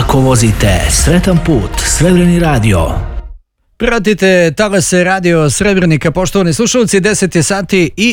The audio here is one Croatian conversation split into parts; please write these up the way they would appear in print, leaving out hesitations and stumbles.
Ako vozite sretan put, Srebreni radio. Pratite talase radio Srebrenika, poštovani slušalci, 10 je sati i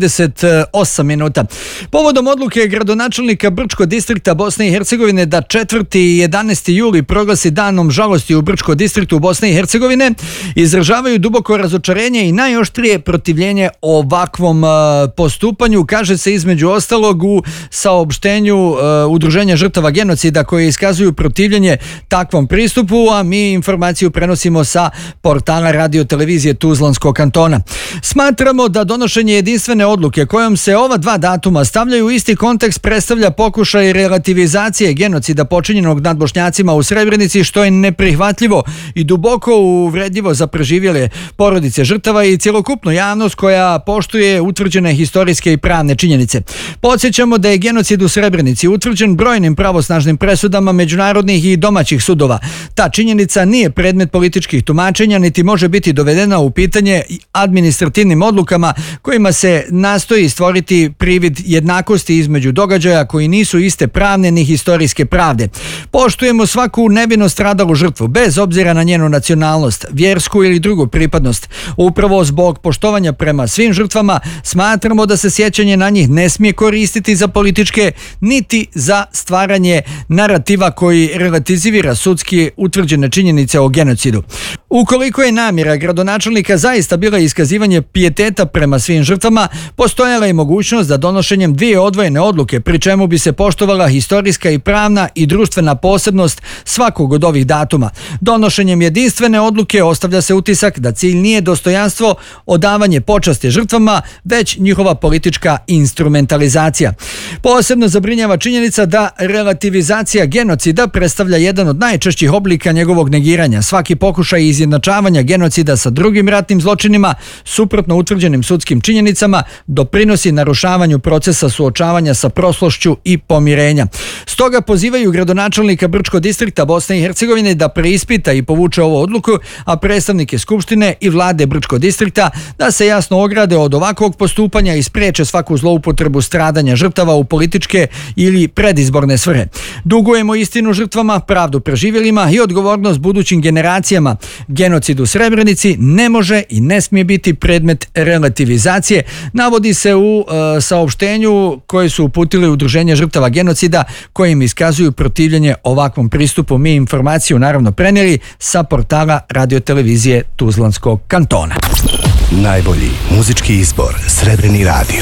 38 minuta. Povodom odluke gradonačelnika Brčko distrikta Bosne i Hercegovine da 4. i 11. juli proglasi danom žalosti u Brčko distriktu Bosne i Hercegovine, izražavaju duboko razočarenje i najoštrije protivljenje ovakvom postupanju, kaže se između ostalog u saopštenju Udruženja žrtava genocida koje iskazuju protivljenje takvom pristupu, a mi informaciju prenosimo sa portala radio televizije Tuzlanskog kantona. Smatramo da donošenje jedinstvene odluke kojom se ova dva datuma stavljaju u isti kontekst predstavlja pokušaj relativizacije genocida počinjenog nad Bošnjacima u Srebrenici, što je neprihvatljivo i duboko uvredljivo za preživjele porodice žrtava i cjelokupnu javnost koja poštuje utvrđene historijske i pravne činjenice. Podsjećamo da je genocid u Srebrenici utvrđen brojnim pravosnažnim presudama međunarodnih i domaćih sudova. Ta činjenica nije predmet političkih tumačenja niti može biti dovedena u pitanje administrativnim odlukama kojima se nastoji stvoriti privid jednakosti između događaja koji nisu iste pravne ni historijske pravde. Poštujemo svaku nevino stradalu žrtvu bez obzira na njenu nacionalnost, vjersku ili drugu pripadnost. Upravo zbog poštovanja prema svim žrtvama smatramo da se sjećanje na njih ne smije koristiti za političke niti za stvaranje narativa koji relativizira sudski utvrđene činjenice o genocidu. Ukoliko je namjera gradonačelnika zaista bila iskazivanje pijeteta prema svim žrtvama, postojala je mogućnost da donošenjem dvije odvojene odluke, pri čemu bi se poštovala historijska i pravna i društvena posebnost svakog od ovih datuma. Donošenjem jedinstvene odluke ostavlja se utisak da cilj nije dostojanstvo, odavanje počasti žrtvama, već njihova politička instrumentalizacija. Posebno zabrinjava činjenica da relativizacija genocida predstavlja jedan od najčešćih oblika njegovog negiranja. Svaki pokušaj izjednačavanja genocida sa drugim ratnim zločinima, suprotno utvrđenim sudskim činjenicama, doprinosi narušavanju procesa suočavanja sa prošlošću i pomirenja. Stoga pozivaju gradonačelnika Brčko distrikta Bosne i Hercegovine da preispita i povuče ovu odluku, a predstavnike Skupštine i vlade Brčko distrikta da se jasno ograde od ovakvog postupanja i spriječe svaku zloupotrebu stradanja žrtava u političke ili predizborne svrhe. Dugujemo istinu žrtvama, pravdu preživjelima i odgovornost budućim generacijama. Genocid u Srebrenici ne može i ne smije biti predmet relativizacije, navodi se u saopštenju koje su uputili Udruženje žrtava genocida kojim iskazuju protivljenje ovakvom pristupu. Mi informaciju naravno prenijeli sa portala radiotelevizije Tuzlanskog kantona. Najbolji muzički izbor Srebreni radio.